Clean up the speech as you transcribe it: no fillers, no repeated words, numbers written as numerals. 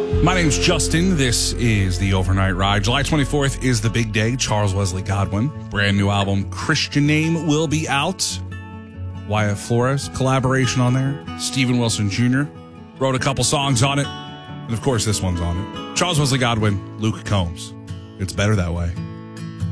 My name's Justin. This is the Overnight Ride. July 24th is the big day. Charles Wesley Godwin. Brand new album, Christian Name, will be out. Wyatt Flores, collaboration on there. Steven Wilson Jr. wrote a couple songs on it. And of course, this one's on it. Charles Wesley Godwin, Luke Combs. It's better that way.